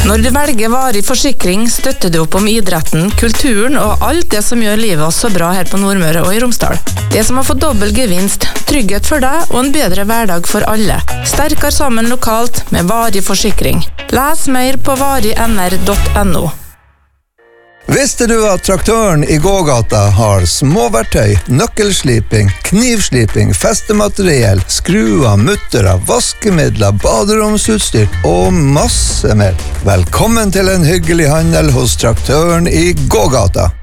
Når du velger varig forsikring, støtter du opp om idretten, kulturen og alt det som gjør livet så bra her på Nordmøre og i Romsdal. Det som har fått dobbel gevinst, trygghet for deg og en bedre hverdag for alle. Sterkere sammen lokalt med varig forsikring. Les mer på varignr.no. Visste du at traktøren i gågata har småverktøy, nøkkelsliping, knivsliping, festemateriell, skruer, muttere, vaskemidler, baderomsutstyr og masse mer? Velkommen til en hyggelig handel hos traktøren i gågata.